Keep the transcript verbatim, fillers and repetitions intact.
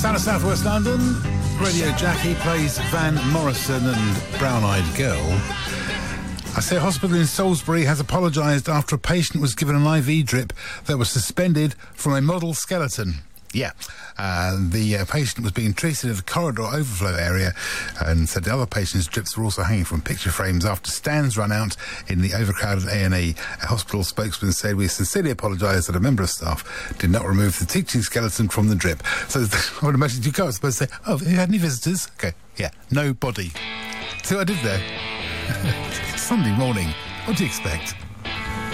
Sound of South West London. Radio Jackie plays Van Morrison and Brown Eyed Girl. I say a hospital in Salisbury has apologised after a patient was given an I V drip that was suspended from a model skeleton. Yeah, uh, the uh, patient was being treated at the corridor overflow area, and said the other patient's drips were also hanging from picture frames after stands run out in the overcrowded A and E. A hospital spokesman said, "We sincerely apologise that a member of staff did not remove the teaching skeleton from the drip." So I would imagine you go, I was supposed to say, "Oh, have you had any visitors?" Okay, yeah, nobody. See what I did there? Sunday morning. What do you expect?